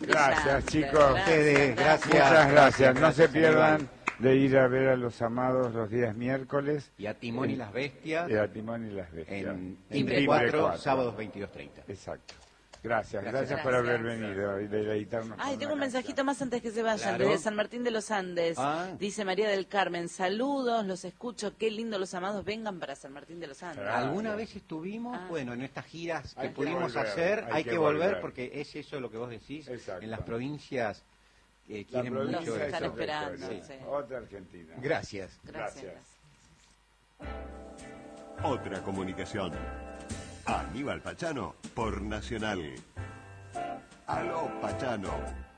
Gracias, chicos. Ustedes, gracias. Muchas gracias. No se pierdan de ir a ver a Los Amados los días miércoles. Y a Timón y las Bestias. Y a Timón y las Bestias. En Timbre 4, sábados 22:30. Exacto. Gracias por haber venido y deleitarnos. Ay, tengo un mensajito más antes que se vayan, Claro. desde San Martín de los Andes. Dice María del Carmen, saludos, los escucho, qué lindo Los Amados, vengan para San Martín de los Andes. ¿Alguna vez estuvimos? Bueno, en estas giras que Hay que pudimos volver, hacer, hay que volver volver. porque es eso lo que vos decís. Exacto. En las provincias quieren provincia mucho Los están eso. esperando. Sí. Sí. Otra Argentina. Gracias. Gracias. Otra comunicación. Aníbal Pachano por Nacional. Aló, Pachano.